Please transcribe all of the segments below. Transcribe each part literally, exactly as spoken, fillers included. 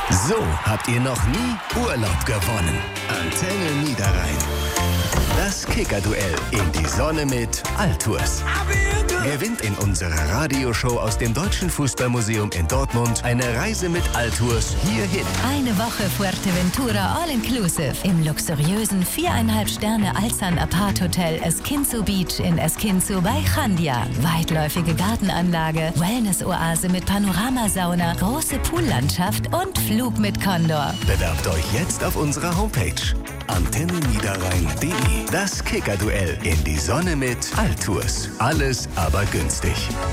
So habt ihr noch nie Urlaub gewonnen. Antenne Niederrhein. Das Kicker-Duell in die Sonne mit Altours. Gewinnt in unserer Radioshow aus dem Deutschen Fußballmuseum in Dortmund eine Reise mit Altours hierhin. Eine Woche Fuerteventura All-Inclusive im luxuriösen viereinhalb Sterne Alzan Apart Hotel Esquinzo Beach in Esquinzo bei Chandia. Weitläufige Gartenanlage, Wellness-Oase mit Panoramasauna, große Poollandschaft und Flug mit Condor. Bewerbt euch jetzt auf unserer Homepage antenne niederrhein punkt de. Das Kicker-Duell in die Sonne mit Altours. Alles aber günstig.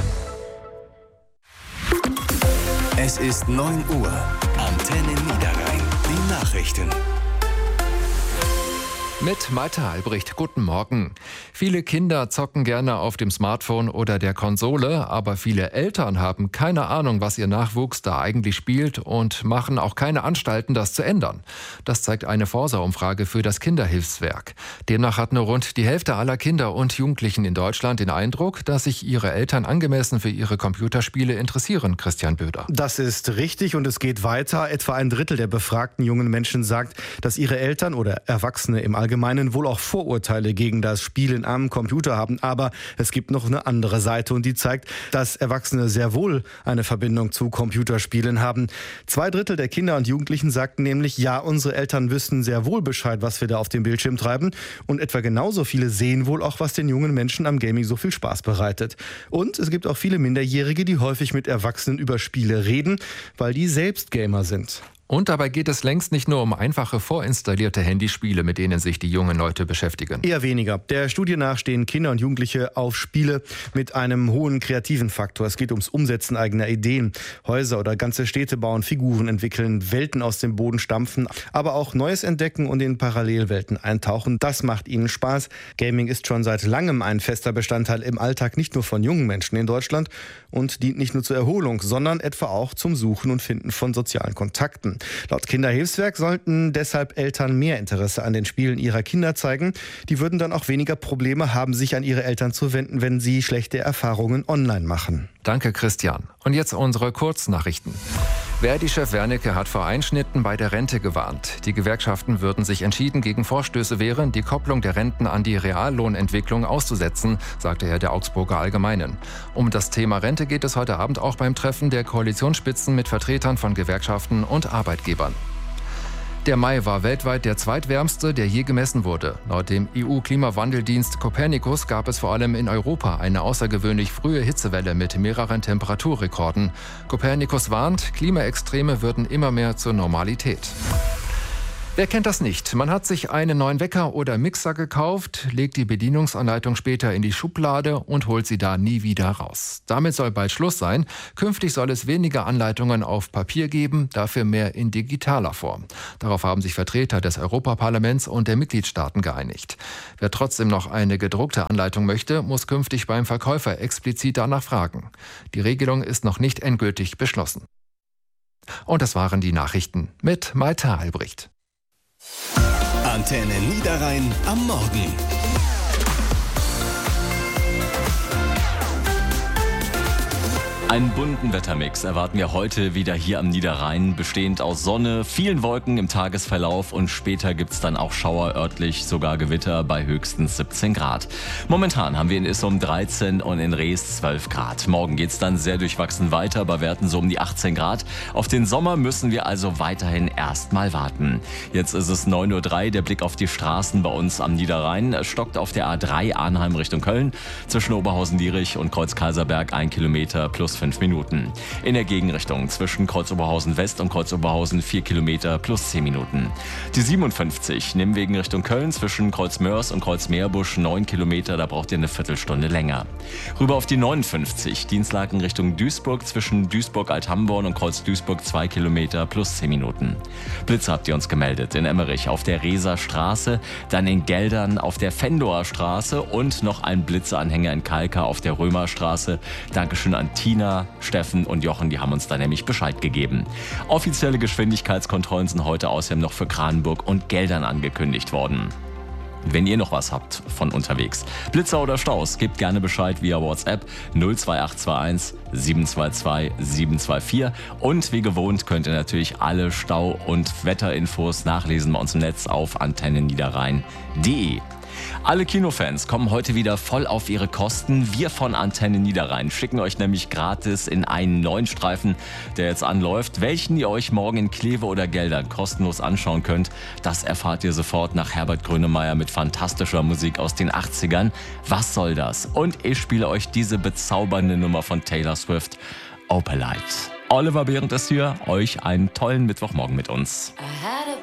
Es ist neun Uhr. Antenne Niederrhein. Die Nachrichten. Mit Malte Albrecht, guten Morgen. Viele Kinder zocken gerne auf dem Smartphone oder der Konsole, aber viele Eltern haben keine Ahnung, was ihr Nachwuchs da eigentlich spielt und machen auch keine Anstalten, das zu ändern. Das zeigt eine Forsa-Umfrage für das Kinderhilfswerk. Demnach hat nur rund die Hälfte aller Kinder und Jugendlichen in Deutschland den Eindruck, dass sich ihre Eltern angemessen für ihre Computerspiele interessieren. Christian Böder. Das ist richtig und es geht weiter. Etwa ein Drittel der befragten jungen Menschen sagt, dass ihre Eltern oder Erwachsene im Allgemeinen wohl auch Vorurteile gegen das Spielen am Computer haben. Aber es gibt noch eine andere Seite und die zeigt, dass Erwachsene sehr wohl eine Verbindung zu Computerspielen haben. Zwei Drittel der Kinder und Jugendlichen sagten nämlich, ja, unsere Eltern wüssten sehr wohl Bescheid, was wir da auf dem Bildschirm treiben. Und etwa genauso viele sehen wohl auch, was den jungen Menschen am Gaming so viel Spaß bereitet. Und es gibt auch viele Minderjährige, die häufig mit Erwachsenen über Spiele reden, weil die selbst Gamer sind. Und dabei geht es längst nicht nur um einfache vorinstallierte Handyspiele, mit denen sich die jungen Leute beschäftigen. Eher weniger. Der Studie nach stehen Kinder und Jugendliche auf Spiele mit einem hohen kreativen Faktor. Es geht ums Umsetzen eigener Ideen. Häuser oder ganze Städte bauen, Figuren entwickeln, Welten aus dem Boden stampfen, aber auch Neues entdecken und in Parallelwelten eintauchen. Das macht ihnen Spaß. Gaming ist schon seit langem ein fester Bestandteil im Alltag, nicht nur von jungen Menschen in Deutschland und dient nicht nur zur Erholung, sondern etwa auch zum Suchen und Finden von sozialen Kontakten. Laut Kinderhilfswerk sollten deshalb Eltern mehr Interesse an den Spielen ihrer Kinder zeigen. Die würden dann auch weniger Probleme haben, sich an ihre Eltern zu wenden, wenn sie schlechte Erfahrungen online machen. Danke, Christian. Und jetzt unsere Kurznachrichten. Verdi-Chef Wernicke hat vor Einschnitten bei der Rente gewarnt. Die Gewerkschaften würden sich entschieden gegen Vorstöße wehren, die Kopplung der Renten an die Reallohnentwicklung auszusetzen, sagte er der Augsburger Allgemeinen. Um das Thema Rente geht es heute Abend auch beim Treffen der Koalitionsspitzen mit Vertretern von Gewerkschaften und Arbeitgebern. Der Mai war weltweit der zweitwärmste, der je gemessen wurde. Laut dem E U-Klimawandeldienst Copernicus gab es vor allem in Europa eine außergewöhnlich frühe Hitzewelle mit mehreren Temperaturrekorden. Copernicus warnt, Klimaextreme würden immer mehr zur Normalität. Wer kennt das nicht? Man hat sich einen neuen Wecker oder Mixer gekauft, legt die Bedienungsanleitung später in die Schublade und holt sie da nie wieder raus. Damit soll bald Schluss sein. Künftig soll es weniger Anleitungen auf Papier geben, dafür mehr in digitaler Form. Darauf haben sich Vertreter des Europaparlaments und der Mitgliedstaaten geeinigt. Wer trotzdem noch eine gedruckte Anleitung möchte, muss künftig beim Verkäufer explizit danach fragen. Die Regelung ist noch nicht endgültig beschlossen. Und das waren die Nachrichten mit Malte Albrecht. Antenne Niederrhein am Morgen. Einen bunten Wettermix erwarten wir heute wieder hier am Niederrhein, bestehend aus Sonne, vielen Wolken im Tagesverlauf und später gibt's dann auch Schauer, örtlich sogar Gewitter bei höchstens siebzehn Grad. Momentan haben wir in Issum dreizehn und in Rees zwölf Grad. Morgen geht's dann sehr durchwachsen weiter, bei Werten so um die achtzehn Grad. Auf den Sommer müssen wir also weiterhin erstmal warten. Jetzt ist es neun Uhr drei, der Blick auf die Straßen bei uns am Niederrhein stockt auf der A drei Arnheim Richtung Köln, zwischen Oberhausen-Dierich und Kreuz-Kaiserberg ein Kilometer plus fünf Minuten. In der Gegenrichtung zwischen Kreuz-Oberhausen West und Kreuz-Oberhausen vier Kilometer plus zehn Minuten. Die siebenundfünfzig nimmt wegen Richtung Köln zwischen Kreuz-Mörs und Kreuz-Meerbusch neun Kilometer, da braucht ihr eine Viertelstunde länger. Rüber auf die neunundfünfzig, Dienstlaken Richtung Duisburg zwischen Duisburg-Althamborn und Kreuz-Duisburg zwei Kilometer plus zehn Minuten. Blitze habt ihr uns gemeldet in Emmerich auf der Reser Straße, dann in Geldern auf der Fendoer Straße und noch ein Blitzeanhänger in Kalka auf der Römerstraße. Dankeschön an Tina, Steffen und Jochen, die haben uns da nämlich Bescheid gegeben. Offizielle Geschwindigkeitskontrollen sind heute außerdem noch für Kranenburg und Geldern angekündigt worden. wenn ihr noch was habt von unterwegs. Blitzer oder Staus, gebt gerne Bescheid via WhatsApp null zwei acht zwei eins sieben zwei zwei sieben zwei vier. Und wie gewohnt könnt ihr natürlich alle Stau- und Wetterinfos nachlesen bei uns im Netz auf antenne niederrhein punkt de. Alle Kinofans kommen heute wieder voll auf ihre Kosten. Wir von Antenne Niederrhein schicken euch nämlich gratis in einen neuen Streifen, der jetzt anläuft. Welchen ihr euch morgen in Kleve oder Geldern kostenlos anschauen könnt, das erfahrt ihr sofort nach Herbert Grönemeyer mit fantastischer Musik aus den achtzigern. Was soll das? Und ich spiele euch diese bezaubernde Nummer von Taylor Swift, Opalite. Oliver Behrendt ist hier. Euch einen tollen Mittwochmorgen mit uns.